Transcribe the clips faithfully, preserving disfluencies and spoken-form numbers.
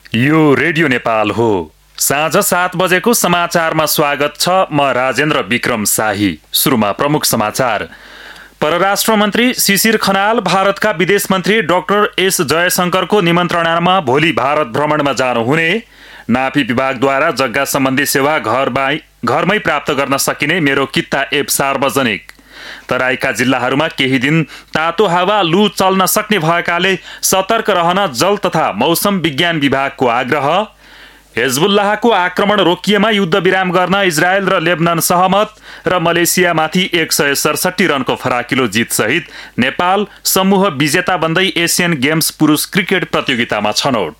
यो रेडियो नेपाल हो। साँझ सात बजेको समाचारमा स्वागत छ। म राजेन्द्र विक्रम शाही। सुरुमा प्रमुख समाचार। परराष्ट्र मन्त्री शिशिर खनाल भारतका विदेश मन्त्री डाक्टर एस जयशंकरको निमन्त्रणामा भोलि भारत भ्रमणमा जानुहुने। नापी विभागद्वारा जग्गा सम्बन्धी सेवा घरमै घरमै प्राप्त गर्न सकिने मेरो कित्ता एप सार्वजनिक। तराईका जिल्लाहरूमा केही दिन तातो हावा लु चल्न सक्ने भएकाले सतर्क रहन जल तथा मौसम विज्ञान विभागको आग्रह। हिजबुल्लाहको आक्रमण रोकिएमा युद्ध विराम गर्न इजरायल र लेबनन सहमत। र मलेसियामाथि एक सय सडसठी रनको फराकिलो जितसहित नेपाल समूह विजेता बन्दै एसियन गेम्स पुरुष क्रिकेट प्रतियोगितामा छनौट।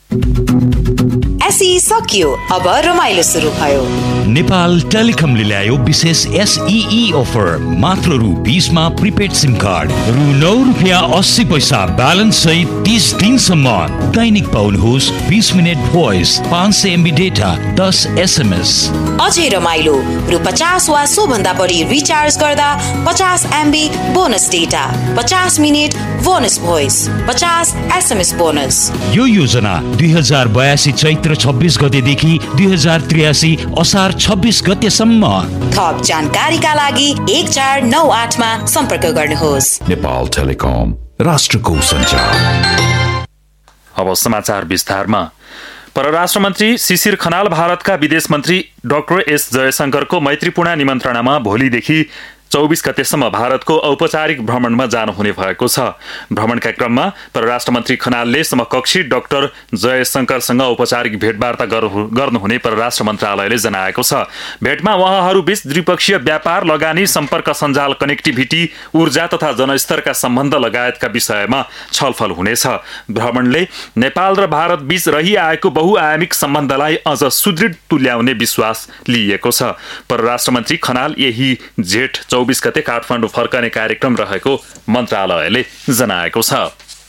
एसई सकियो, अब रमाइलो सुरु भयो। नेपाल टेलिकमले ल्यायो विशेष एसईई अफर। मात्र रु बीसमा प्रिपेड सिम कार्ड, रु नौ रुपियाँ अस्सी पैसा ब्यालेन्स सहित तीस दिनसम्म दैनिक पाउनुहोस् बीस मिनट भोइस, पाँच सय एमबी डेटा, दस एसएमएस। अझै रमाइलो, रु पचास वा सोभन्दा बढी रिचार्ज गर्दा पचास एमबी बोनस डेटा, पचास मिनट बोनस भोइस, पचास एसएमएस बोनस। यो योजना दुई हजार बयासी चैत्र छब्बीस गतेदेखि दुई हजार त्रियासी असार छब्बीस गतेसम्म। थप जानकारीका लागि एक चार नौ आठमा सम्पर्क गर्नुहोस्। नेपाल टेलिकम, राष्ट्रको सञ्चार। अब समाचार विस्तारमा। परराष्ट्र मन्त्री शिशिर खनाल भारतका विदेश मन्त्री डाक्टर एस जयशंकरको मैत्रीपूर्ण निमन्त्रणामा भोलिदेखि चौबिस गतेसम्म भारतको औपचारिक भ्रमणमा जानुहुने भएको छ। भ्रमणका क्रममा परराष्ट्र मन्त्री खनालले समकक्षी डाक्टर जयशंकरसँग औपचारिक भेटवार्ता गर्नुहुने परराष्ट्र मन्त्रालयले जनाएको छ। भेटमा उहाँहरूबीच द्विपक्षीय व्यापार, लगानी, सम्पर्क सञ्जाल, कनेक्टिभिटी, ऊर्जा तथा जनस्तरका सम्बन्ध लगायतका विषयमा छलफल हुनेछ। भ्रमणले नेपाल र भारत बीच रहिआएको बहुआयामिक सम्बन्धलाई अझ सुदृढ तुल्याउने विश्वास लिएको छ। परराष्ट्र मन्त्री खनाल यही जेठ चौबिस गते काठमाडौँ फर्कने कार्यक्रम रहेको मन्त्रालयले जनाएको छ।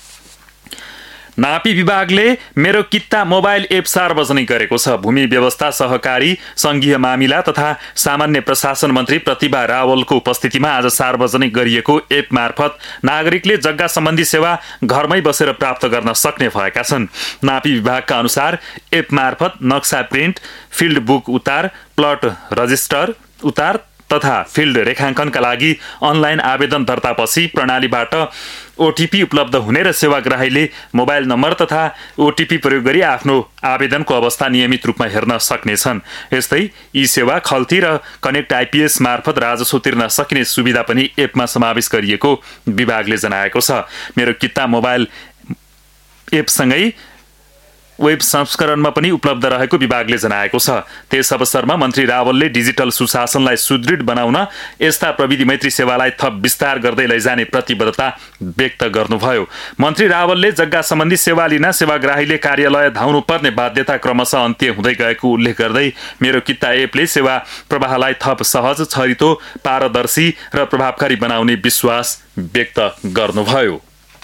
नापी विभागले मेरो कित्ता मोबाइल एप सार्वजनिक गरेको छ। भूमि व्यवस्था, सहकारी, संघीय मामिला तथा सामान्य प्रशासन मन्त्री प्रतिभा रावलको उपस्थितिमा आज सार्वजनिक गरिएको एप मार्फत नागरिकले जग्गा सम्बन्धी सेवा घरमै बसेर प्राप्त गर्न सक्ने भएका छन्। नापी विभागका अनुसार एप मार्फत नक्सा प्रिन्ट, फिल्ड बुक उतार, प्लट रजिस्टर उतार तथा फिल्ड रेखाङ्कनका लागि अनलाइन आवेदन दर्तापछि प्रणालीबाट ओटिपी उपलब्ध हुने र सेवाग्राहीले मोबाइल नम्बर तथा ओटिपी प्रयोग गरी आफ्नो आवेदनको अवस्था नियमित रूपमा हेर्न सक्नेछन्। यस्तै यी सेवा खल्ती र कनेक्ट आइपीएस मार्फत राजस्व तिर्न सकिने सुविधा पनि एपमा समावेश गरिएको विभागले जनाएको छ। मेरो कित्ता मोबाइल एपसँगै वेब संस्करणमा पनि उपलब्ध रहेको विभागले जनाएको छ। त्यस अवसरमा मन्त्री रावलले डिजिटल सुशासनलाई सुदृढ बनाउन यस्ता प्रविधि मैत्री सेवालाई थप विस्तार गर्दै लैजाने प्रतिबद्धता व्यक्त गर्नुभयो। मन्त्री रावलले जग्गा सम्बन्धी सेवा लिन सेवाग्राहीले कार्यालय धाउनु पर्ने बाध्यता क्रमशः अन्त्य हुँदै गएको उल्लेख गर्दै मेरो कित्ता एपले सेवा प्रवाहलाई थप सहज, छरितो, पारदर्शी र प्रभावकारी बनाउने विश्वास व्यक्त गर्नुभयो।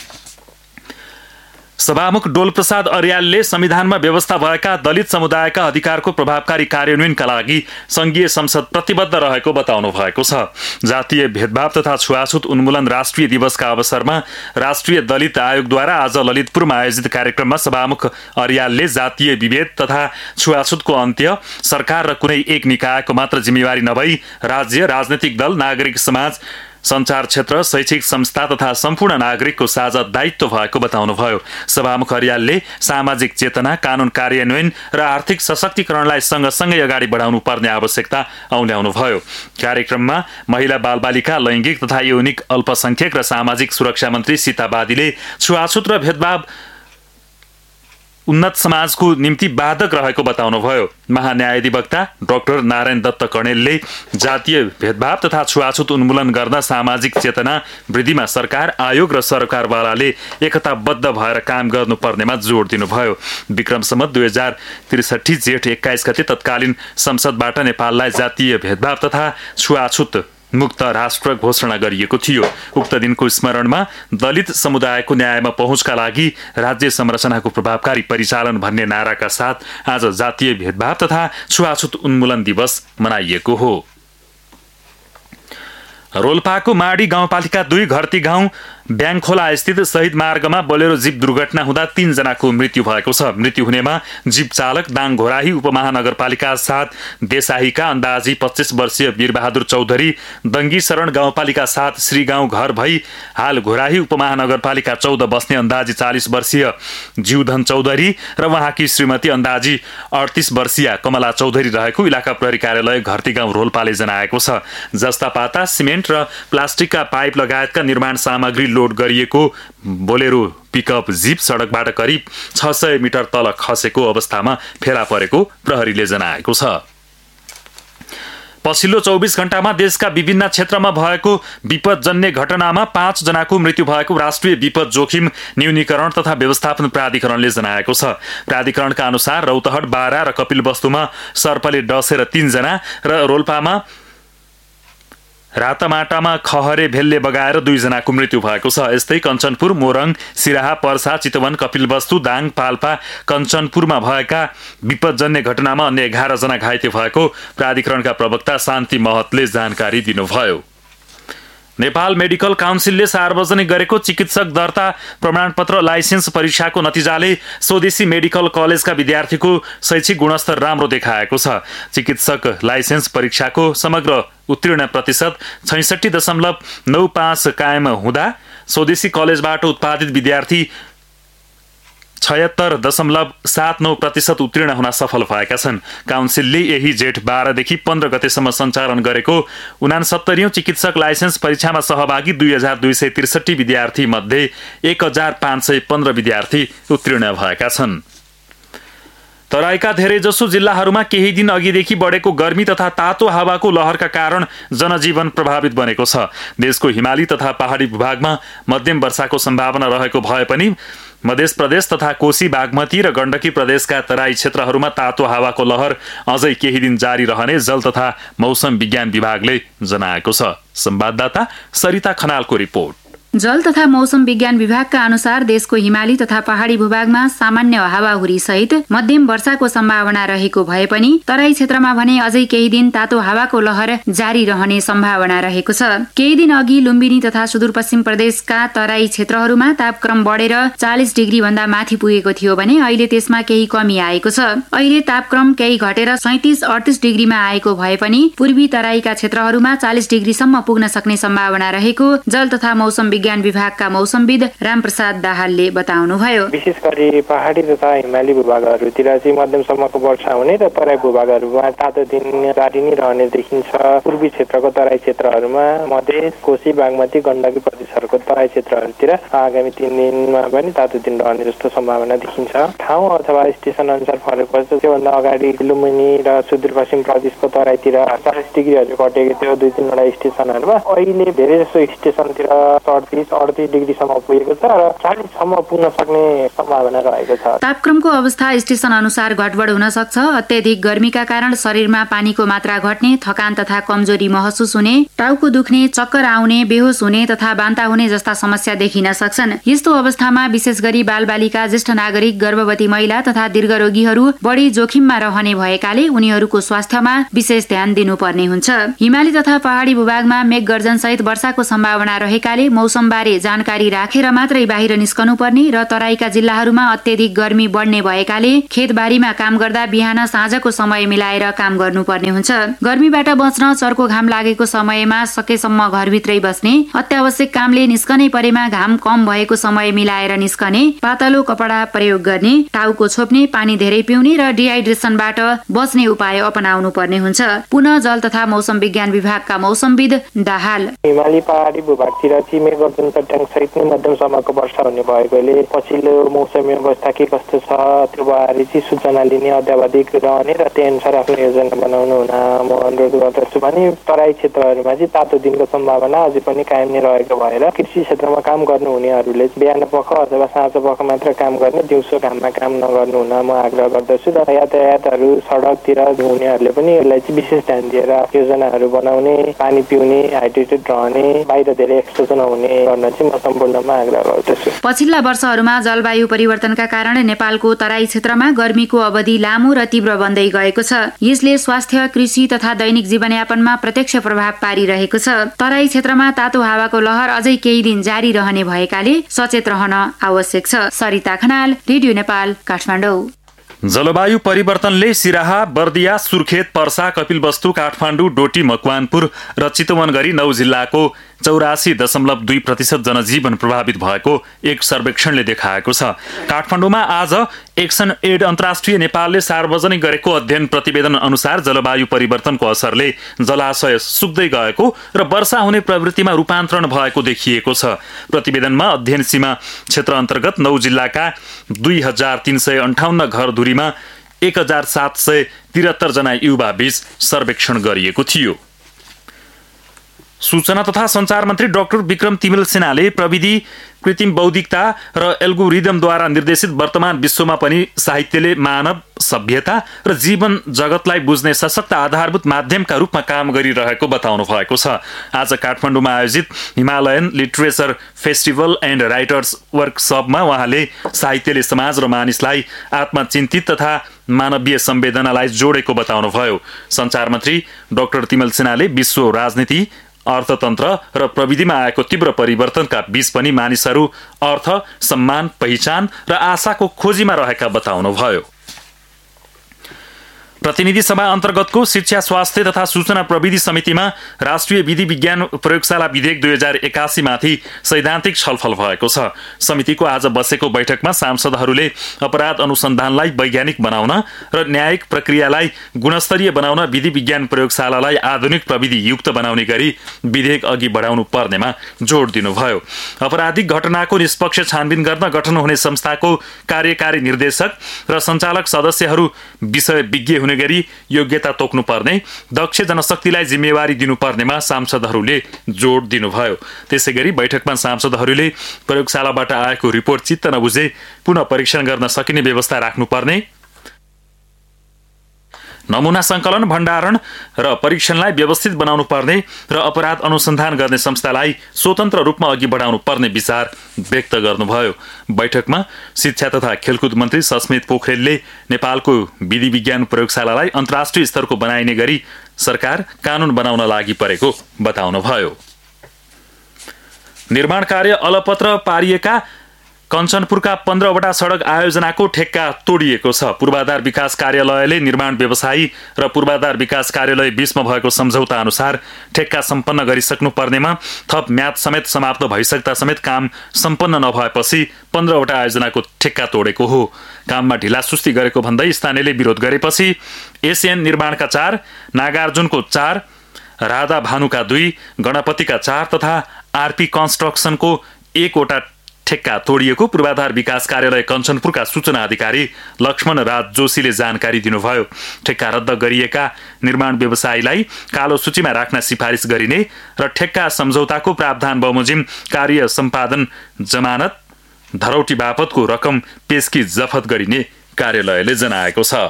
सभामुख डोलप्रसाद अर्यालले संविधानमा व्यवस्था भएका दलित समुदायका अधिकारको प्रभावकारी कार्यान्वयनका लागि संघीय संसद प्रतिबद्ध रहेको बताउनु भएको छ। जातीय भेदभाव तथा छुवाछुत उन्मूलन राष्ट्रिय दिवसका अवसरमा राष्ट्रिय दलित आयोगद्वारा आज ललितपुरमा आयोजित कार्यक्रममा सभामुख अर्यालले जातीय विभेद तथा छुवाछुतको अन्त्य सरकार र कुनै एक निकायको मात्र जिम्मेवारी नभई राज्य, राजनैतिक दल, नागरिक समाज, सञ्चार क्षेत्र, शैक्षिक संस्था तथा सम्पूर्ण नागरिकको साझा दायित्व भएको बताउनुभयो। सभामुख अर्यालले सामाजिक चेतना, कानून कार्यान्वयन र आर्थिक सशक्तिकरणलाई सँगसँगै अगाडि बढाउनु पर्ने आवश्यकता औल्याउनुभयो। कार्यक्रममा महिला, बालबालिका, लैङ्गिक तथा यौनिक अल्पसंख्यक र सामाजिक सुरक्षा मन्त्री सीता बादीले छुवाछुत र भेदभाव उन्नत समाजको निम्ति बाधक रहेको बताउनुभयो। महान्यायाधिवक्ता डाक्टर नारायण दत्त कणेलले जातीय भेदभाव तथा छुवाछुत उन्मूलन गर्न सामाजिक चेतना वृद्धिमा सरकार, आयोग र सरकारवालाले एकताबद्ध भएर काम गर्नुपर्नेमा जोड दिनुभयो। विक्रम सम्वत दुई हजार त्रिसठी जेठ एक्काइस गते तत्कालीन संसदबाट नेपाललाई जातीय भेदभाव तथा छुवाछुत मुक्त राष्ट्र घोषणा गरिएको थियो। उक्त दिनको स्मरणमा दलित समुदायको न्यायमा पहुँचका लागि राज्य संरचनाको प्रभावकारी परिचालन भन्ने नाराका साथ आज जातीय भेदभाव तथा छुवाछुत उन्मूलन दिवस मनाइएको हो। रोल्पाको माडी गाउँपालिका दुई घरती गाउँ ब्याङखोला स्थित शहीद मार्गमा बोलेरो जीप दुर्घटना हुँदा तीन जनाको मृत्यु भएको छ। मृत्यु हुनेमा जीप चालक दाङ घोराही उपमहानगरपालिका सात देसाहीका अन्दाजी पच्चीस वर्षीय वीरबहादुर चौधरी, दङ्गी शरण गाउँपालिका सात श्रीगाउँ घर भई हाल घोराही उपमहानगरपालिका चौध बस्ने अन्दाजी चालीस वर्षीय जीवधन चौधरी र उहाँकी श्रीमती अन्दाजी अडतीस वर्षीय कमला चौधरी रहेको इलाका प्रहरी कार्यालय घरती गाउँ रोल्पाले जनाएको छ। जस्ता पाता सिमेन्ट र प्लास्टिकका पाइप लगायतका निर्माण सामग्री लोड गरिएको बोलेरो पिकअप जीप सडकबाट करिब छ सय मिटर तल खसेको अवस्थामा फेला परेको प्रहरीले जनाएको छ। पछिल्लो चौबिस घण्टामा देशका विभिन्न क्षेत्रमा भएको विपदजन्य घटनामा पाँच जनाको मृत्यु भएको राष्ट्रिय विपद जोखिम न्यूनीकरण तथा व्यवस्थापन प्राधिकरणले जनाएको छ। प्राधिकरणका अनुसार रौतहट, बारा र कपिलवस्तुमा सर्पले डसेर तीन जना र रोल्पामा रातामाटामा खहरे भेलले बगाएर दुई जनाको मृत्यु भएको छ। यस्तै कञ्चनपुर, मोरङ, सिराहा, पर्सा, चितवन, कपिलवस्तु, दाङ, पाल्पा, कञ्चनपुरमा भएका विपदजन्य घटनामा अन्य एघार जना घाइते भएको प्राधिकरणका प्रवक्ता शान्ति महतले जानकारी दिनुभयो। नेपाल मेडिकल काउन्सिलले सार्वजनिक गरेको चिकित्सक दर्ता प्रमाणपत्र लाइसेन्स परीक्षाको नतिजाले स्वदेशी मेडिकल कलेजका विद्यार्थीको शैक्षिक गुणस्तर राम्रो देखाएको छ। चिकित्सक लाइसेन्स परीक्षाको समग्र उत्तीर्ण प्रतिशत छैसठी दशमलव नौ पाँच कायम हुँदा स्वदेशी कलेजबाट उत्पादित विद्यार्थी छयत्तर दशमलव सात नौ प्रतिशत उत्तीर्ण हुन सफल भएका छन्। काउन्सिलले यही जेठ बाह्रदेखि पन्ध्र गतेसम्म सञ्चालन गरेको उनासत्तरीौं चिकित्सक लाइसेन्स परीक्षामा सहभागी दुई हजार दुई सय त्रिसठी विद्यार्थी मध्ये एक हजार पाँच सय पन्ध्र विद्यार्थी उत्तीर्ण भएका छन्। तराईका धेरैजसो जिल्लाहरूमा केही दिन अघिदेखि बढेको गर्मी तथा तातो हावाको लहरका कारण जनजीवन प्रभावित बनेको छ। देशको हिमाली तथा पहाडी भूभागमा मध्यम वर्षाको सम्भावना रहेको भए पनि मध्य प्रदेश तथा कोशी, बागमती र गण्डकी प्रदेशका तराई क्षेत्रहरूमा तातो हावाको लहर अझै केही दिन जारी रहने जल तथा मौसम विज्ञान विभागले जनाएको छ। संवाददाता सरिता खनालको रिपोर्ट। जल तथा मौसम विज्ञान विभागका अनुसार देशको हिमाली तथा पहाडी भूभागमा सामान्य हावाहुरी सहित मध्यम वर्षाको सम्भावना रहेको भए पनि तराई क्षेत्रमा भने अझै केही दिन तातो हावाको लहर जारी रहने सम्भावना रहेको छ। केही दिन अघि लुम्बिनी तथा सुदूरपश्चिम प्रदेशका तराई क्षेत्रहरूमा तापक्रम बढेर चालिस डिग्री भन्दा माथि पुगेको थियो भने अहिले त्यसमा केही कमी आएको छ। अहिले तापक्रम केही घटेर सैतिस अडतिस डिग्रीमा आएको भए पनि पूर्वी तराईका क्षेत्रहरूमा चालिस डिग्रीसम्म पुग्न सक्ने सम्भावना रहेको जल तथा मौसम विज्ञान विभागका मौसमविद रामप्रसाद दाहालले बताउनुभयो। विशेष गरी पहाडी तथा हिमाली भूभागहरूतिर चाहिँ मध्यमसम्मको वर्षा हुने र तराई भूभागहरूमा तातो दिन जारी नै रहने देखिन्छ। पूर्वी क्षेत्रको तराई क्षेत्रहरूमा मध्य, कोशी, बागमती, गण्डकी प्रदेशहरूको तराई क्षेत्रहरूतिर आगामी तीन दिनमा पनि तातो दिन रहने जस्तो सम्भावना देखिन्छ। ठाउँ अथवा स्टेसन अनुसार फरक पर्छ। त्योभन्दा अगाडि लुम्बिनी र सुदूरपश्चिम प्रदेशको तराईतिर चालिस डिग्रीहरू घटेको थियो दुई तिनवटा स्टेसनहरूमा। अहिले धेरै जसो स्टेसनतिर सडतिस अडतिस डिग्रीसम्म पुगेको छ र चालिससम्म पुग्न सक्ने सम्भावना रहेको छ। तापक्रमको अवस्था स्टेसन अनुसार घटबड हुन सक्छ। अत्यधिक गर्मीका कारण शरीरमा पानीको मात्रा घट्ने, थकान तथा कमजोरी महसुस हुने, टाउको दुख्ने, चक्कर आउने, बेहोस हुने तथा बान्ता हुने जस्ता समस्या देखिन सक्छन्। यस्तो अवस्थामा विशेष गरी बालबालिका, ज्येष्ठ नागरिक, गर्भवती महिला तथा दीर्घरोगीहरू बढी जोखिममा रहने भएकाले उनीहरूको स्वास्थ्यमा विशेष ध्यान दिनुपर्ने हुन्छ। हिमाली तथा पहाडी भूभागमा मेघ गर्जन सहित वर्षाको सम्भावना रहेकाले मौसम बारे जानकारी राखेर मात्रै बाहिर निस्कनु पर्ने र तराईका जिल्लाहरूमा अत्यधिक गर्मी बढ्ने भएकाले खेतबारीमा काम गर्दा बिहान साँझको समय मिलाएर काम गर्नुपर्ने हुन्छ। गर्मीबाट बच्न चर्को घाम लागेको समयमा सकेसम्म घरभित्रै बस्ने, अत्यावश्यक कामले निस्कनै परेमा घाम कम भएको समय मिलाएर निस्कने, पातलो कपडा प्रयोग गर्ने, टाउको छोप्ने, पानी धेरै पिउने र डिहाइड्रेसनबाट बच्ने उपाय अपनाउनु पर्ने हुन्छ। पुनः जल तथा मौसम विज्ञान विभागका मौसमविद दाहाल। हिमाली पहाडी भूभागतिर चिमे गर्जन चट्याङ सहित नै मध्यमसम्मको वर्षा हुने भएकोले पछिल्लो मौसमी अवस्था के कस्तो छ त्यो बारे चाहिँ सूचना लिने, अध्यावधिक रहने र त्यही अनुसार आफ्नो योजना बनाउनु हुन म अनुरोध गर्दछु। भने तराई क्षेत्रहरूमा चाहिँ तातो दिनको सम्भावना अझै पनि कायम नै रहेको भएर कृषि क्षेत्रमा काम गर्नु हुनेहरूले बिहान पख अथवा साँझ पख मात्र काम गर्ने, दिउँसो घाममा काम नगर्नु हुन म आग्रह गर्दछु। र यातायातहरू सडकतिर हुनेहरूले पनि यसलाई चाहिँ विशेष ध्यान दिएर योजनाहरू बनाउने, पानी पिउने, हाइड्रेटेड रहने, बाहिर धेरै एक्सपोजर नहुने गर्न चाहिँ म सम्पूर्णमा आग्रह गर्दछु। पछिल्ला वर्षहरूमा जलवायु परिवर्तनका कारण नेपालको तराई क्षेत्रमा गर्मीको अवधि लामो र तीव्र बन्दै गएको छ। यसले स्वास्थ्य, कृषि तथा दैनिक जीवनयापनमा प्रत्यक्ष प्रभाव पारिरहेको छ। तराई क्षेत्रमा तातो हावाको लहर अझै केही दिन जारी रहने भएकाले सचेत रहन आवश्यक छ। सरिता खनाल, रेडियो नेपाल, काठमाडौँ। जलवायु परिवर्तनले सिराहा, बर्दिया, सुर्खेत, पर्सा, कपिलवस्तु, काठमाडौँ, डोटी, मकवानपुर र चितवन गरी नौ जिल्लाको चौरासी दशमलव दुई प्रतिशत जनजीवन प्रभावित भएको एक सर्वेक्षणले देखाएको छ। काठमाडौँमा आज एक्सन एड अन्तर्राष्ट्रिय नेपालले सार्वजनिक गरेको अध्ययन प्रतिवेदन अनुसार जलवायु परिवर्तनको असरले जलाशय सुक्दै गएको र वर्षा हुने प्रवृत्तिमा रूपान्तरण भएको देखिएको छ। प्रतिवेदनमा अध्ययन सीमा क्षेत्र अन्तर्गत नौ जिल्लाका दुई हजार तीन सय अन्ठाउन्न घरधुरीमा एक हजार सात सय त्रिहत्तर जना युवा बीच सर्वेक्षण गरिएको थियो। सूचना तथा सञ्चार मन्त्री डाक्टर विक्रम तिमिल सिन्हाले प्रविधि, कृत्रिम बौद्धिकता र एल्गोरिदमद्वारा निर्देशित वर्तमान विश्वमा पनि साहित्यले मानव सभ्यता र जीवन जगतलाई बुझ्ने सशक्त आधारभूत माध्यमका रूपमा काम गरिरहेको बताउनु भएको छ। आज काठमाडौँमा आयोजित Himalayan literature festival and writers वर्कसपमा उहाँले साहित्यले समाज र मानिसलाई आत्मचिन्तित तथा मानवीय संवेदनालाई जोडेको बताउनुभयो। सञ्चार मन्त्री डाक्टर तिमिल सिन्हाले विश्व राजनीति, अर्थतन्त्र र प्रविधिमा आएको तीव्र परिवर्तनका बीच पनि मानिसहरू अर्थ, सम्मान, पहिचान र आशाको खोजीमा रहेका बताउनुभयो। प्रतिनिधि सभा अन्तर्गतको शिक्षा, स्वास्थ्य तथा सूचना प्रविधि समितिमा राष्ट्रिय विधि विज्ञान प्रयोगशाला विधेयक दुई हजार एकासी माथि सैद्धान्तिक छलफल भएको छ। समितिको आज बसेको बैठकमा सांसदहरूले अपराध अनुसन्धानलाई वैज्ञानिक बनाउन र न्यायिक प्रक्रियालाई गुणस्तरीय बनाउन विधि विज्ञान प्रयोगशालालाई आधुनिक प्रविधि युक्त बनाउने गरी विधेयक अघि बढाउनु पर्नेमा जोड दिनुभयो। आपराधिक घटनाको निष्पक्ष छानबिन गर्न गठन हुने संस्थाको कार्यकारी निर्देशक र सञ्चालक सदस्यहरू विषय विज्ञ हुने गरी योग्यता तोक्नु पर्ने, दक्ष जनशक्तिलाई जिम्मेवारी दिनुपर्नेमा सांसदहरूले जोड दिनुभयो। त्यसैगरी बैठकमा सांसदहरूले प्रयोगशालाबाट आएको रिपोर्ट चित्त नबुझे पुनः परीक्षण गर्न सकिने व्यवस्था राख्नुपर्ने, नमुना संकलन, भण्डारण र परीक्षणलाई व्यवस्थित बनाउनु पर्ने र अपराध अनुसन्धान गर्ने संस्थालाई स्वतन्त्र रूपमा अघि बढाउनु पर्ने विचार व्यक्त गर्नुभयो। बैठकमा शिक्षा तथा खेलकुद मन्त्री सस्मित पोखरेलले नेपालको विधि विज्ञान प्रयोगशालालाई अन्तर्राष्ट्रिय स्तरको बनाइने गरी सरकार कानून बनाउन लागि परेको बताउनुभयो। निर्माण कार्य अलपत्र पारिएका कञ्चनपुरका पन्ध्रवटा सडक आयोजनाको ठेक्का तोडिएको छ। पूर्वाधार विकास कार्यालयले निर्माण व्यवसायी र पूर्वाधार विकास कार्यालय बीचमा भएको सम्झौता अनुसार ठेक्का सम्पन्न गरिसक्नु पर्नेमा थप म्याद समेत समाप्त भइसक्दा समेत काम सम्पन्न नभएपछि पन्ध्रवटा आयोजनाको ठेक्का तोडेको हो। काममा ढिलासुस्ती गरेको भन्दै स्थानीयले विरोध गरेपछि एसियन निर्माणका चार, नागार्जुनको चार, राधा भानुका दुई, गणपतिका चार तथा आरपी कन्स्ट्रक्सनको एकवटा ठेक्का तोडिएको पूर्वाधार विकास कार्यालय कञ्चनपुरका सूचना अधिकारी लक्ष्मण राज जोशीले जानकारी दिनुभयो। ठेक्का रद्द गरिएका निर्माण व्यवसायीलाई कालो सूचीमा राख्न सिफारिस गरिने र ठेक्का सम्झौताको प्रावधान बमोजिम कार्य सम्पादन, जमानत, धरौटी बापतको रकम पेशकी जफत गरिने कार्यालयले जनाएको छ।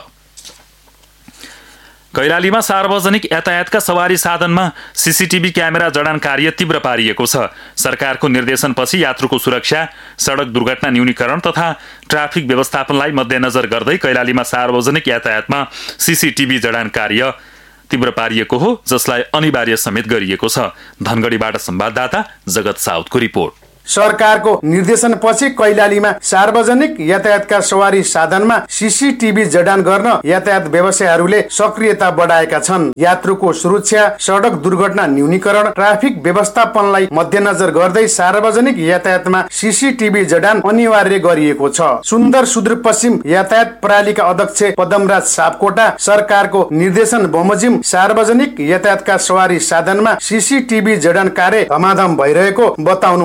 कैलालीमा सार्वजनिक यातायातका सवारी साधनमा सीसीटीभी क्यामेरा जडान कार्य तीव्र पारिएको छ। सरकारको निर्देशनपछि यात्रुको सुरक्षा, सडक दुर्घटना न्यूनीकरण तथा ट्राफिक व्यवस्थापनलाई मध्यनजर गर्दै कैलालीमा सार्वजनिक यातायातमा सीसीटीभी जडान कार्य तीव्र पारिएको हो, जसलाई अनिवार्य समेत गरिएको छ। धनगढीबाट संवाददाता जगत साउदको रिपोर्ट। सरकारको निर्देशनपछि कैलालीमा सार्वजनिक यातायातका सवारी साधनमा सीसीटीभी जडान गर्न यातायात व्यवसायीहरूले सक्रियता बढाएका छन्। यात्रुको सुरक्षा, सडक दुर्घटना न्यूनीकरण, ट्राफिक व्यवस्थापनलाई मध्यनजर गर्दै सार्वजनिक यातायातमा सीसीटीभी जडान अनिवार्य गरिएको छ। सुन्दर सुदूरपश्चिम यातायात प्रणालीका अध्यक्ष पदमराज सापकोटा सरकारको निर्देशन बमोजिम सार्वजनिक यातायातका सवारी साधनमा सीसीटीभी जडान कार्य धमाधम भइरहेको बताउनुहुन्छ।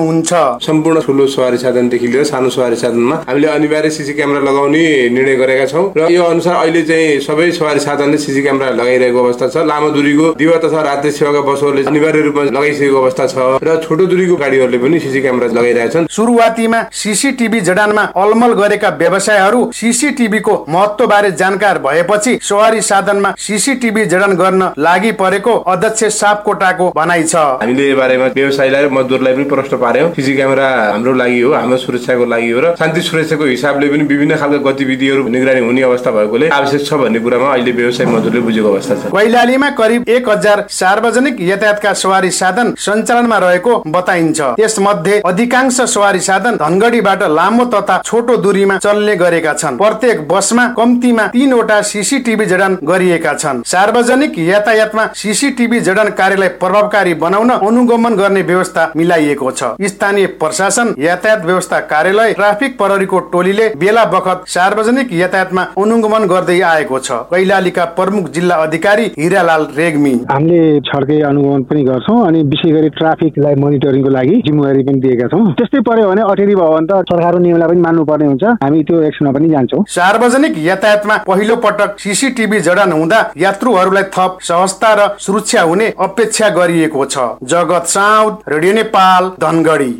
सम्पूर्ण ठूलो सवारी साधनदेखि लिएर सानो सवारी साधनमा हामीले अनिवार्य सीसी क्यामेरा लगाउने निर्णय गरेका छौँ र यो अनुसार अहिले चाहिँ सबै सवारी साधनले सीसी क्यामेरा लगाइरहेको अवस्था छ। लामो दूरीको दिवा तथा रात्रि सेवाका बसहरूले अनिवार्य रूपमा लगाइसकेको अवस्था छ र छोटो दूरीको गाडीहरूले पनि सीसी क्यामेरा लगाइरहेछन्। सुरुवातीमा सीसीटीभी जडानमा अलमल गरेका व्यवसायहरू सीसीटीभीको महत्व बारे जानकार भएपछि सवारी साधनमा सीसीटीभी जडान गर्न लागि परेको अध्यक्ष सापकोटाको भनाइ छ। हामीले यो बारेमा व्यवसायीलाई र मजदुरलाई पनि प्रश्न पार्यौं। सीसी क्यामेरा हाम्रो लागि हो, हाम्रो सुरक्षाको लागि हो र शान्ति सुरक्षाको हिसाबले पनि विभिन्न खालका गतिविधिहरू निगरानी हुने अवस्था भएकोले आवश्यक छ भन्ने कुरामा अहिले व्यवसाय मजदुरले बुझेको अवस्था छ। कैलालीमा करिब एक हजार सार्वजनिक यातायातका सवारी साधन सञ्चालनमा रहेको बताइन्छ। त्यसमध्ये अधिकांश सवारी साधन धनगढीबाट लामो तथा छोटो दूरीमा चल्ने गरेका छन्। प्रत्येक बसमा कम्तीमा तीनवटा सीसीटीभी जडान गरिएका छन्। सार्वजनिक यातायातमा सीसीटीभी जडान कार्यलाई प्रभावकारी बनाउन अनुगमन गर्ने व्यवस्था मिलाइएको छ। स्थानीय प्रशासन, यातायात व्यवस्था कार्यालय, ट्राफिक प्रहरीको टोलीले बेला बखत सार्वजनिक यातायातमा अनुगमन गर्दै आएको छ। कैलालीका प्रमुख जिल्ला अधिकारी हिरालाल रेग्मी हामीले छड्के अनुगमन पनि गर्छौं अनि विशेष गरी ट्राफिकलाई मोनिटरिङको लागि जिम्मेवारी पनि दिएका छौं। त्यस्तै पर्यो भने अटेरी भयो भने त सरकारको नियमलाई पनि मान्नु पर्ने हुन्छ। हामी त्यो एक्सनमा पनि जान्छौं। सार्वजनिक यातायातमा पहिलो पटक सीसीटीभी जडान हुँदा यात्रुहरूलाई थप सहजता र सुरक्षा हुने अपेक्षा गरिएको छ। जगत साउद, रेडियो नेपाल, धनगढी।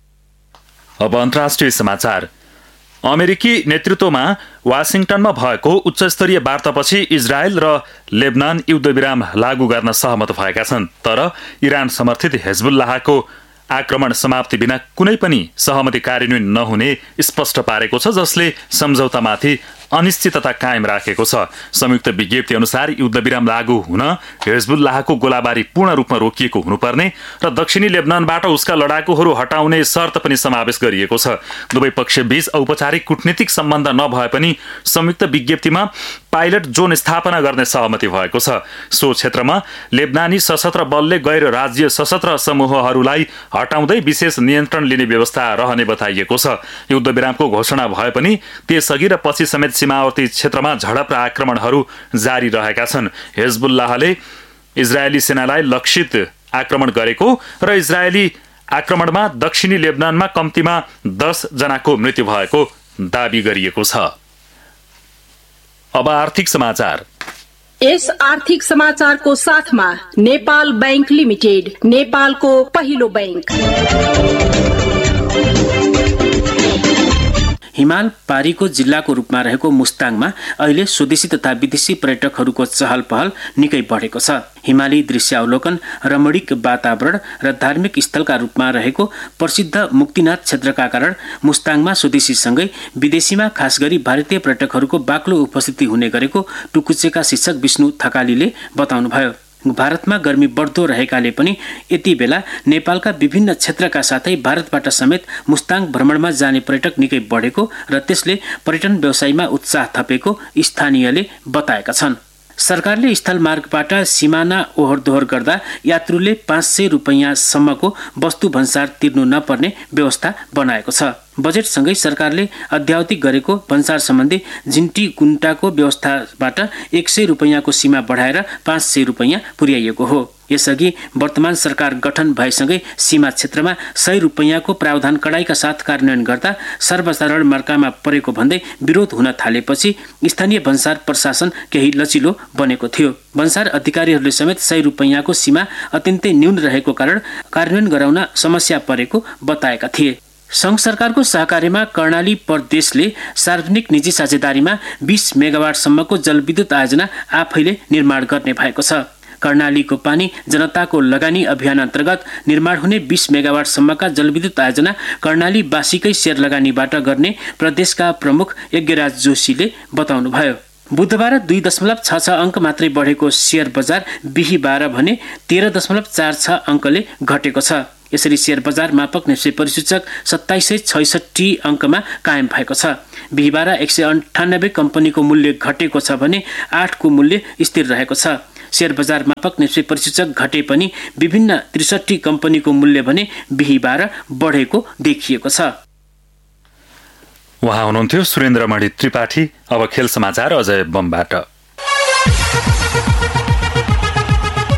अब अन्तर्राष्ट्रिय समाचार। अमेरिकी नेतृत्वमा वाशिङटनमा भएको उच्चस्तरीय वार्तापछि इजरायल र लेबनान युद्धविराम लागू गर्न सहमत भएका छन्। तर इरान समर्थित हेजबुल्लाहको आक्रमण समाप्ति बिना कुनै पनि सहमति कार्यान्वयन नहुने स्पष्ट पारेको छ, जसले सम्झौतामाथि अनिश्चितता कायम राखेको छ। संयुक्त विज्ञप्ति अनुसार युद्धविराम लागू हुन हेजबुल्लाहको गोलाबारी पूर्ण रूपमा रोकिएको हुनुपर्ने र दक्षिणी लेबनानबाट उसका लडाकुहरू हटाउने शर्त पनि समावेश गरिएको छ। दुवै पक्षबीच औपचारिक कूटनीतिक सम्बन्ध नभए पनि संयुक्त विज्ञप्तिमा पाइलट जोन स्थापना गर्ने सहमति भएको छ। सो क्षेत्रमा लेबनानी सशस्त्र बलले गैर राज्य सशस्त्र समूहहरूलाई हटाउँदै विशेष नियन्त्रण लिने व्यवस्था रहने बताइएको छ। युद्धविरामको घोषणा भए पनि त्यसअघि र पछि समेत सीमावर्ती क्षेत्रमा झडप र आक्रमणहरू जारी रहेका छन्। हेजबुल्लाहले इजरायली सेनालाई लक्षित आक्रमण गरेको र इजरायली आक्रमणमा दक्षिणी लेबनानमा कम्तीमा दस जनाको मृत्यु भएको दावी गरिएको छ। अब आर्थिक समाचार। यस आर्थिक समाचारको साथमा नेपाल बैंक लिमिटेड, नेपालको पहिलो बैंक। हिमाल पारीको जिल्लाको रूपमा रहेको मुस्ताङमा अहिले स्वदेशी तथा विदेशी पर्यटकहरूको चहल पहल निकै बढेको छ। हिमाली दृश्यावलोकन, रमणीक वातावरण र धार्मिक स्थलका रूपमा रहेको प्रसिद्ध मुक्तिनाथ क्षेत्रका कारण मुस्ताङमा स्वदेशीसँगै विदेशीमा खास गरी भारतीय पर्यटकहरूको बाक्लो उपस्थिति हुने गरेको टुकुचेका शिक्षक विष्णु थकालीले बताउनुभयो। भारतमा गर्मी बढ्दो रहेकाले पनि यति बेला नेपालका विभिन्न क्षेत्रका साथै भारतबाट समेत मुस्ताङ भ्रमणमा जाने पर्यटक निकै बढेको र त्यसले पर्यटन व्यवसायमा उत्साह थपेको स्थानीयले बताएका छन्। सरकारले स्थल मार्गबाट सिमाना ओहोरदोहोर गर्दा यात्रुले पाँच सय रुपियाँसम्मको वस्तु भन्सार तिर्नु नपर्ने व्यवस्था बनाएको छ। बजेटसँगै सरकारले अध्यावधिक गरेको भन्सार सम्बन्धी झिन्टी गुन्टाको व्यवस्थाबाट एक सय रुपियाँको सीमा बढाएर पाँच सय रुपियाँ पुर्याइएको हो। यसअघि वर्तमान सरकार गठन भएसँगै सीमा क्षेत्रमा सय रुपियाँको प्रावधान कडाइका साथ कार्यान्वयन गर्दा सर्वसाधारण मर्कामा परेको भन्दै विरोध हुन थालेपछि स्थानीय भन्सार प्रशासन केही लचिलो बनेको थियो। भन्सार अधिकारीहरूले समेत सय रुपियाँको सीमा अत्यन्तै न्यून रहेको कारण कार्यान्वयन गराउन समस्या परेको बताएका थिए। संघ सरकारको सहकार्यमा कर्णाली प्रदेशले सार्वजनिक निजी साझेदारीमा बीस मेगावाटसम्मको जलविद्युत आयोजना आफैले निर्माण गर्ने भएको छ। कर्णालीको पानी जनताको लगानी अभियान अन्तर्गत निर्माण हुने बीस मेगावाटसम्मका जलविद्युत आयोजना कर्णालीवासीकै शेयर लगानीबाट गर्ने प्रदेशका प्रमुख यज्ञराज जोशीले बताउनुभयो। बुधबार दुई दशमलव छ छ अङ्क मात्रै बढेको शेयर बजार बिहिबार भने तेह्र दशमलव चार छ अङ्कले घटेको छ। यसरी शेयर बजार मापक निश्चय परिसूचक सत्ताइस सय छैसठी अङ्कमा कायम भएको छ। बिहिबार एक सय अन्ठानब्बे कम्पनीको मूल्य घटेको छ भने आठको मूल्य स्थिर रहेको छ। शेयर बजार मापक निश्चय परिसूचक घटे पनि विभिन्न त्रिसठी कम्पनीको मूल्य भने बिहिबार बढेको देखिएको छ। उहाँ हुनुहुन्थ्यो सुरेन्द्रमणि त्रिपाठी। अब खेल समाचार अजय बमबाट।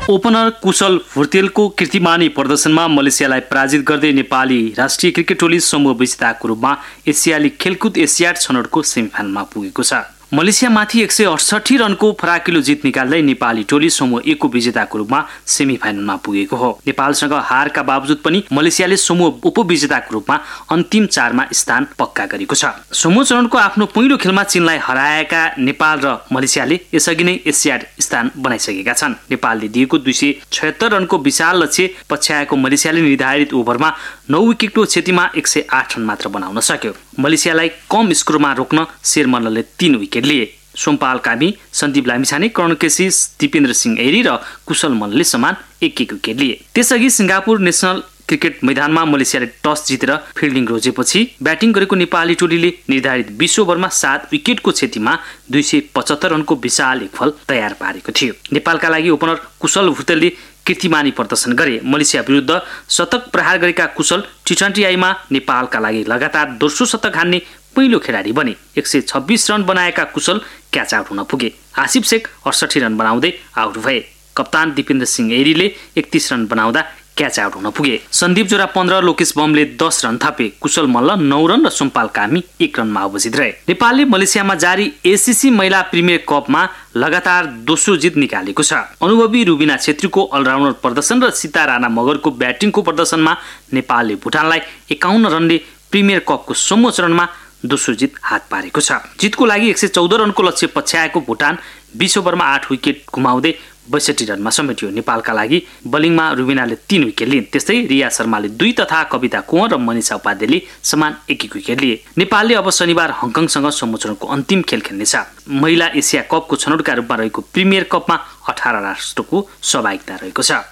ओपनर कुशल भुर्तेलको कीर्तिमानी प्रदर्शनमा मलेसियालाई पराजित गर्दै नेपाली राष्ट्रिय क्रिकेट टोली समूह विजेताको रूपमा एसियाली खेलकुद एसियाड छनौटको सेमिफाइनलमा पुगेको छ। मलेसियामाथि एक सय अडसठी रनको फराकिलो जित निकाल्दै नेपाली टोली समूह एकको विजेताको रूपमा सेमिफाइनलमा पुगेको हो। नेपालसँग हारका बावजुद पनि मलेसियाले समूह उपविजेताको रूपमा अन्तिम चारमा स्थान पक्का गरेको छ। समूह चरणको आफ्नो पहिलो खेलमा चीनलाई हराएका नेपाल र मलेसियाले यसअघि नै एसियाड स्थान बनाइसकेका छन्। नेपालले दिएको दुई सय छयत्तर रनको विशाल लक्ष्य पछ्याएको मलेसियाले निर्धारित ओभरमा नौ विकेटको क्षतिमा एक सय आठ रन मात्र बनाउन सक्यो। मलेसियालाई कम स्कोरमा रोक्न शेरमल्लले तीन विकेट लिए। सोमपाल कामी, सन्दीप लामिछाने, कर्ण केसी, दिपेन्द्र सिंह ऐरी र कुशल मल्लले समान एक एक विकेट लिए। त्यसअघि सिङ्गापुर नेसनल क्रिकेट मैदानमा मलेसियाले टस जितेर फिल्डिङ रोजेपछि ब्याटिङ गरेको नेपाली टोलीले निर्धारित बीस ओभरमा सात विकेटको क्षतिमा दुई सय पचहत्तर रनको विशाल एक फल तयार पारेको थियो। नेपालका लागि ओपनर कुशल भुर्तेलले कीर्तिमानी प्रदर्शन गरे। मलेसिया विरुद्ध शतक प्रहार गरेका कुशल टी ट्वेन्टी आईमा नेपालका लागि लगातार दोस्रो शतक हान्ने पहिलो खेलाडी बने। एक सय छब्बिस रन बनाएका कुशल क्याच आउट हुन पुगे। आसिफ शेख अडसठी रन बनाउँदै आउट भए। कप्तान दिपेन्द्र सिंह ऐरीले एकतीस रन बनाउँदा क्याच आउट हुन पुगे। सन्दीप जोरा पन्ध्र, लोकेश बमले दस रन थपे। कुशल मल्ल नौ रन र सोमपाल कामी एक रनमा अवजित रहे। नेपालले मलेसियामा जारी एसीसी महिला प्रिमियर कपमा लगातार दोस्रो जित निकालेको छ। अनुभवी रुबिना छेत्रीको अलराउन्डर प्रदर्शन र सीता राणा मगरको ब्याटिङको प्रदर्शनमा नेपालले भुटानलाई एकाउन्न रनले प्रिमियर कपको समूह चरणमा दोस्रो जित हात पारेको छ। जितको लागि एक सय चौध रनको लक्ष्य पछ्याएको भुटान बीस ओभरमा आठ विकेट गुमाउँदै बैसठी रनमा समेटियो। नेपालका लागि बलिङमा रुबिनाले तीन विकेट लिए। त्यस्तै रिया शर्माले दुई तथा कविता कुँवर र मनिषा उपाध्यायले समान एक एक विकेट लिए। नेपालले अब शनिबार हङकङसँग समूह चरणको अन्तिम खेल खेल्नेछ। महिला एसिया कपको छनौटका रूपमा रहेको प्रिमियर कपमा अठार राष्ट्रको सहभागिता रहेको छ।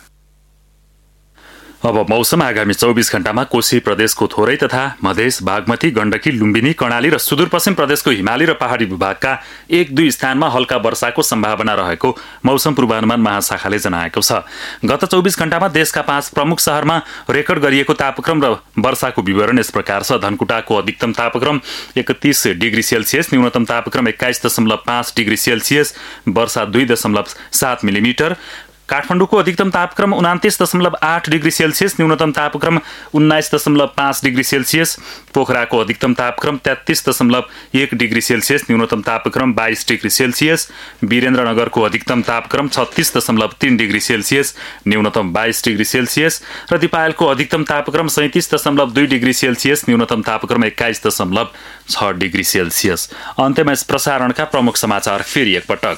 अब मौसम। आगामी चौबिस घण्टामा कोशी प्रदेशको थोरै तथा मधेस, बागमती, गण्डकी, लुम्बिनी, कर्णाली र सुदूरपश्चिम प्रदेशको हिमाली र पहाडी भूभागका एक दुई स्थानमा हल्का वर्षाको सम्भावना रहेको मौसम पूर्वानुमान महाशाखाले जनाएको छ। गत चौबिस घण्टामा देशका पाँच प्रमुख शहरमा रेकर्ड गरिएको तापक्रम र वर्षाको विवरण यस प्रकार छ। धनकुटाको अधिकतम तापक्रम एकतीस डिग्री सेल्सियस, न्यूनतम तापक्रम एक्काइस दशमलव पाँच डिग्री सेल्सियस, वर्षा दुई दशमलव सात मिलिमिटर। काठमाडौँको अधिकतम तापक्रम उनातिस दशमलव आठ डिग्री सेल्सियस, न्यूनतम तापक्रम उन्नाइस दशमलव पाँच डिग्री सेल्सियस। पोखराको अधिकतम तापक्रम तेत्तिस दशमलव एक डिग्री सेल्सियस, न्यूनतम तापक्रम बाइस डिग्री सेल्सियस। वीरेन्द्रनगरको अधिकतम तापक्रम छत्तिस दशमलव तीन डिग्री सेल्सियस, न्यूनतम बाइस डिग्री सेल्सियस र दिपायलको अधिकतम तापक्रम सैंतिस दशमलव दुई डिग्री सेल्सियस, न्यूनतम तापक्रम एक्काइस दशमलव छ डिग्री सेल्सियस। अन्त्यमा यस प्रसारणका प्रमुख समाचार फेरि एकपटक।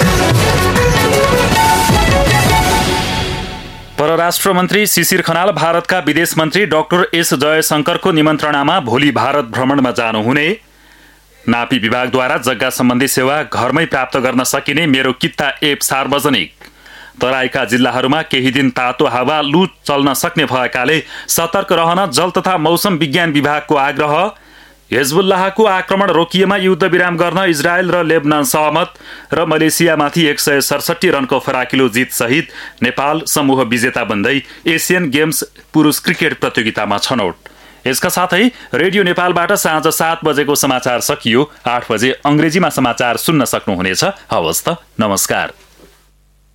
परराष्ट्र मन्त्री शिशिर खनाल भारतका विदेश मन्त्री डाक्टर एस जयशंकरको निमन्त्रणामा भोलि भारत भ्रमणमा जानुहुने। नापी विभागद्वारा जग्गा सम्बन्धी सेवा घरमै प्राप्त गर्न सकिने मेरो कित्ता एप सार्वजनिक। तराईका जिल्लाहरूमा केही दिन तातो हावा लु चल्न सक्ने भएकाले सतर्क रहन जल तथा मौसम विज्ञान विभागको आग्रह। हिजबुल्लाहको आक्रमण रोकिएमा युद्ध विराम गर्न इजरायल र लेबनान सहमत। र मलेसियामाथि एक सय सडसठी रनको फराकिलो जित सहित नेपाल समूह विजेता बन्दै एसियन गेम्स पुरुष क्रिकेट प्रतियोगितामा छनौट। यसका साथै रेडियो नेपालबाट साँझ सात बजेको समाचार सकियो। आठ बजे अङ्ग्रेजीमा समाचार सुन्न सक्नुहुनेछ। हवस् त, नमस्कार।